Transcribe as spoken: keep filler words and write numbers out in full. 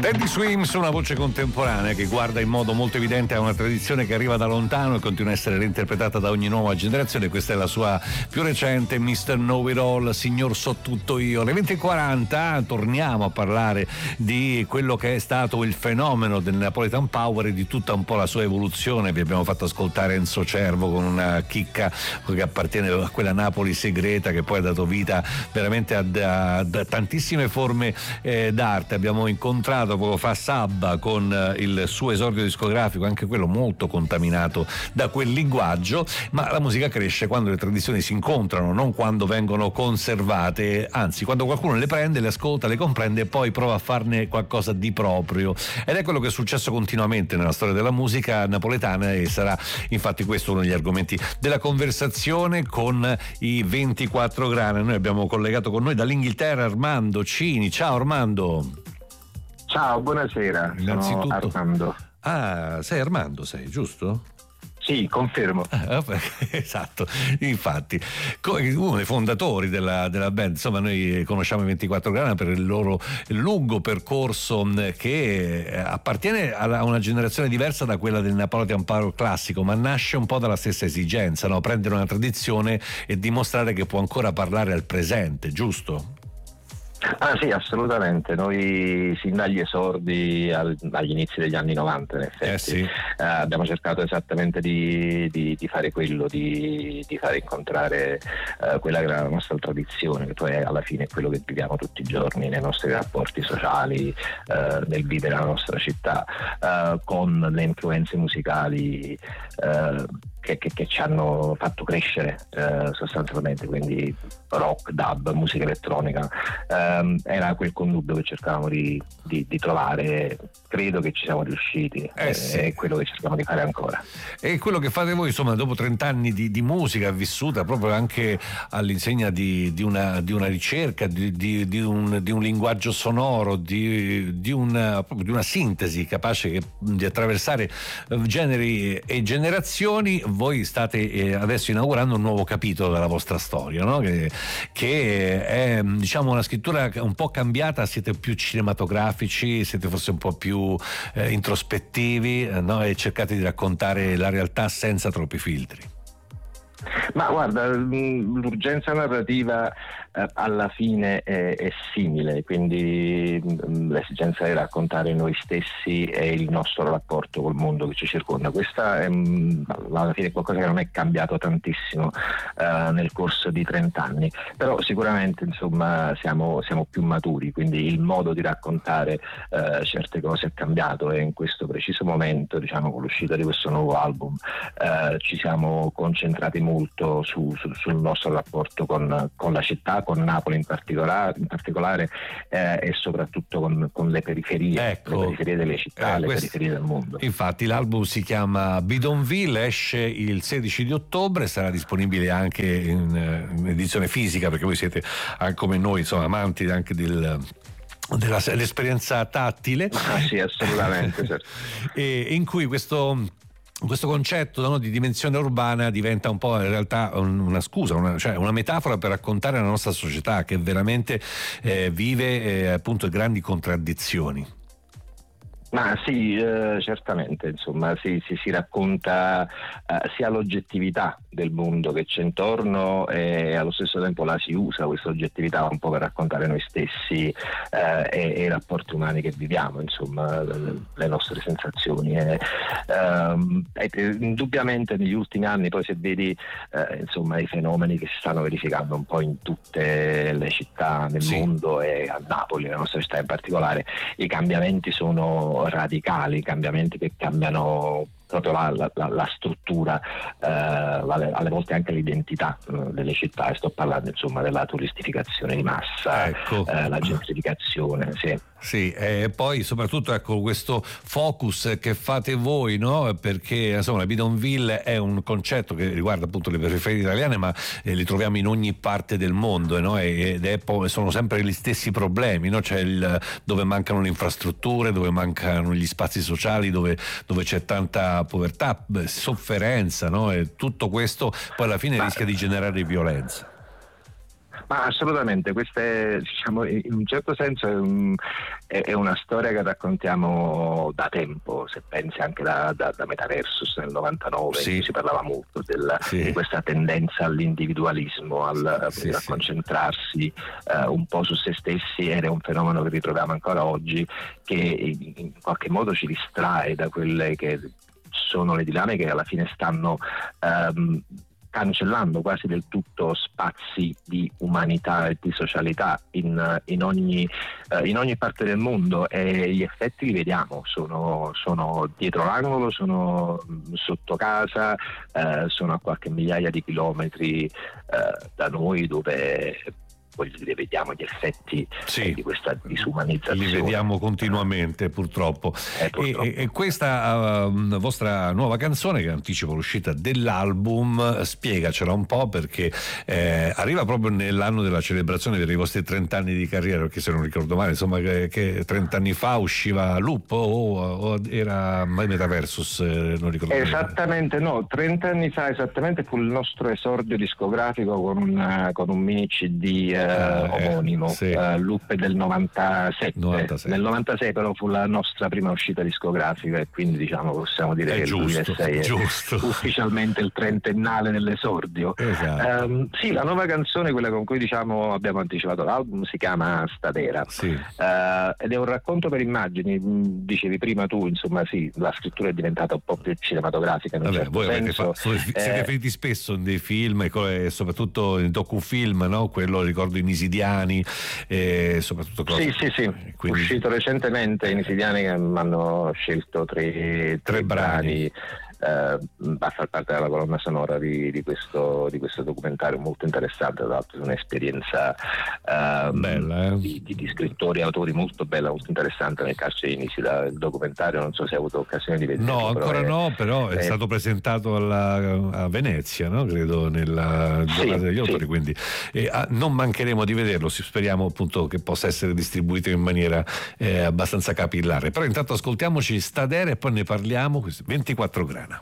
Teddy Swims, una voce contemporanea che guarda in modo molto evidente a una tradizione che arriva da lontano e continua a essere reinterpretata da ogni nuova generazione. Questa è la sua più recente, mister Know It All, Signor So Tutto Io. Alle venti e quaranta torniamo a parlare di quello che è stato il fenomeno del Napolitan Power e di tutta un po' la sua evoluzione. Vi abbiamo fatto ascoltare Enzo Cervo con una chicca che appartiene a quella Napoli segreta che poi ha dato vita veramente a, a, a tantissime forme eh, d'arte. Abbiamo incontrato poco fa Sabba con il suo esordio discografico, anche quello molto contaminato da quel linguaggio, ma la musica cresce quando le tradizioni si incontrano, non quando vengono conservate, anzi quando qualcuno le prende, le ascolta, le comprende e poi prova a farne qualcosa di proprio, ed è quello che è successo continuamente nella storia della musica napoletana e sarà infatti questo uno degli argomenti della conversazione con i ventiquattro Grana. Noi abbiamo collegato con noi dall'Inghilterra Armando Cini. Ciao Armando. Ciao, buonasera. Innanzitutto. Sono Armando. Ah, sei Armando, sei, giusto? Sì, confermo. Ah, esatto, infatti uno dei fondatori della, della band. Insomma, noi conosciamo i ventiquattro Grana per il loro lungo percorso che appartiene a una generazione diversa da quella del Napolitan Power classico, ma nasce un po' dalla stessa esigenza, no? Prendere una tradizione e dimostrare che può ancora parlare al presente, giusto? Ah sì, assolutamente. Noi sin dagli esordi al, agli inizi degli anni novanta in effetti eh sì. eh, abbiamo cercato esattamente di, di, di fare quello, di, di fare incontrare eh, quella che era la nostra tradizione, che poi è alla fine è quello che viviamo tutti i giorni nei nostri rapporti sociali, eh, nel vivere la nostra città, eh, con le influenze musicali eh, Che, che, che ci hanno fatto crescere eh, sostanzialmente, quindi rock, dub, musica elettronica, um, era quel connubio che cercavamo di, di, di trovare. Credo che ci siamo riusciti, eh sì. È quello che cerchiamo di fare ancora. E quello che fate voi, insomma, dopo trent'anni di, di musica vissuta proprio anche all'insegna di, di, una, di una ricerca, di, di, di, un, di un linguaggio sonoro, di, di, una, di una sintesi capace che, di attraversare generi e generazioni, voi state eh, adesso inaugurando un nuovo capitolo della vostra storia, no? Che, che è, diciamo, una scrittura un po' cambiata, siete più cinematografici, siete forse un po' più eh, introspettivi, eh, no? E cercate di raccontare la realtà senza troppi filtri. Ma guarda, l'urgenza narrativa eh, alla fine è, è simile, quindi mh, l'esigenza di raccontare noi stessi e il nostro rapporto col mondo che ci circonda. Questa è mh, alla fine qualcosa che non è cambiato tantissimo eh, nel corso di trent'anni, però sicuramente insomma siamo, siamo più maturi, quindi il modo di raccontare eh, certe cose è cambiato, e in questo preciso momento, diciamo, con l'uscita di questo nuovo album eh, ci siamo concentrati molto su, su, sul nostro rapporto con, con la città, con Napoli in particolare, in particolare eh, e soprattutto con, con le periferie, ecco, le periferie delle città, eh, le questo, periferie del mondo. Infatti l'album si chiama Bidonville, esce il sedici di ottobre, sarà disponibile anche in, in edizione fisica, perché voi siete anche come noi, insomma, amanti anche del dell'esperienza tattile. Ah, sì, assolutamente. Certo. E in cui questo questo concetto, no, di dimensione urbana diventa un po' in realtà una scusa, una, cioè una metafora per raccontare la nostra società che veramente eh, vive eh, appunto grandi contraddizioni. Ma sì, eh, certamente, insomma, si, si, si racconta eh, sia l'oggettività del mondo che c'è intorno, e allo stesso tempo la si usa questa oggettività un po' per raccontare noi stessi eh, e, e i rapporti umani che viviamo, insomma, le, le nostre sensazioni. E, ehm, e, indubbiamente negli ultimi anni, poi se vedi eh, insomma i fenomeni che si stanno verificando un po' in tutte le città del sì. mondo, e a Napoli, la nostra città in particolare, i cambiamenti sono radicali, cambiamenti che cambiano proprio la, la, la struttura, eh, alle, alle volte anche l'identità eh, delle città, e sto parlando insomma della turistificazione di massa, ecco. eh, la gentrificazione, sì. Sì, e poi soprattutto ecco questo focus che fate voi, no? Perché insomma la Bidonville è un concetto che riguarda appunto le periferie italiane, ma eh, li troviamo in ogni parte del mondo, no? Ed è poi sono sempre gli stessi problemi, no? C'è il, dove mancano le infrastrutture, dove mancano gli spazi sociali, dove, dove c'è tanta povertà, sofferenza, no? E tutto questo poi alla fine ma, rischia di generare violenza. Ma assolutamente, questa è, diciamo, in un certo senso è, un, è una storia che raccontiamo da tempo, se pensi anche da, da, da Metaversus nel novantanove, sì. in cui si parlava molto della, sì. di questa tendenza all'individualismo, al, sì, a sì. concentrarsi uh, un po' su se stessi, ed è un fenomeno che ritroviamo ancora oggi, che in, in qualche modo ci distrae da quelle che sono le dinamiche che alla fine stanno um, cancellando quasi del tutto spazi di umanità e di socialità in, in, ogni, uh, in ogni parte del mondo, e gli effetti li vediamo, sono, sono dietro l'angolo, sono sotto casa, uh, sono a qualche migliaia di chilometri uh, da noi, dove voglio dire, vediamo gli effetti sì. di questa disumanizzazione. Li vediamo continuamente, purtroppo. Eh, purtroppo. E, e questa uh, vostra nuova canzone, che anticipa l'uscita dell'album, spiegacela un po', perché eh, arriva proprio nell'anno della celebrazione dei vostri trenta anni di carriera, perché se non ricordo male, insomma, che, che trenta anni fa usciva Loop o, o era Metaversus, eh, non ricordo esattamente male. No, trenta anni fa esattamente fu il nostro esordio discografico con un, con un mini C D eh, Uh, omonimo, eh, sì. uh, Loop del novantasette. novantasei. Nel novantasei però fu la nostra prima uscita discografica, e quindi diciamo possiamo dire è che giusto, il duemilasei giusto. è ufficialmente il trentennale dell'esordio. Esatto. Um, sì, la nuova canzone, quella con cui diciamo abbiamo anticipato l'album, si chiama Stadera, sì. uh, ed è un racconto per immagini. Dicevi prima tu, insomma, sì, la scrittura è diventata un po' più cinematografica in un Vabbè, certo voi senso. Fa, siete eh, finiti spesso in dei film e soprattutto in docufilm, no? Quello ricordo in Isidiani, e soprattutto cose. Sì, sì, sì. Quindi... uscito recentemente in Isidiani, che mi hanno scelto tre, tre, tre brani. Uh, a far parte della colonna sonora di, di, questo, di questo documentario molto interessante, tra l'altro un'esperienza uh, bella, eh? di, di, di scrittori e autori molto bella, molto interessante. Nel caso inizi il documentario, non so se hai avuto occasione di vedere. No, ancora però no, però è, è stato presentato alla, a Venezia, no? Credo, nella giornata sì, degli autori, sì. Quindi eh, non mancheremo di vederlo, speriamo appunto che possa essere distribuito in maniera eh, abbastanza capillare. Però intanto ascoltiamoci Stadera e poi ne parliamo. ventiquattro grana.